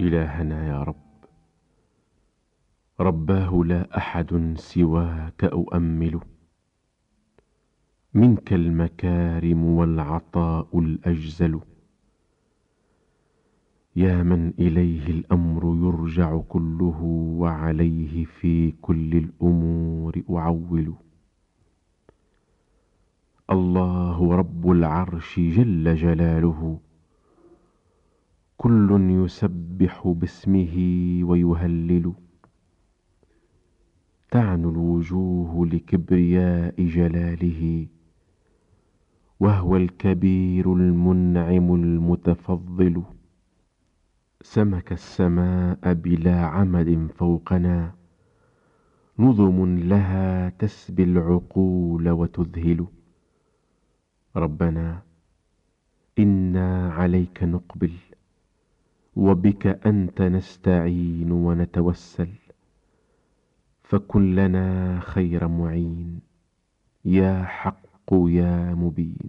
إلهنا يا رب، رباه لا أحد سواك أؤمل، منك المكارم والعطاء الأجزل، يا من إليه الأمر يرجع كله، وعليه في كل الأمور أعول. الله رب العرش جل جلاله، كل يسبح باسمه ويهلل، تعنو الوجوه لكبرياء جلاله، وهو الكبير المنعم المتفضل. سمك السماء بلا عمد فوقنا، نظم لها تسبي العقول وتذهل. ربنا إنا عليك نقبل، وبك أنت نستعين ونتوسل، فكن لنا خير معين، يا حق يا مبين.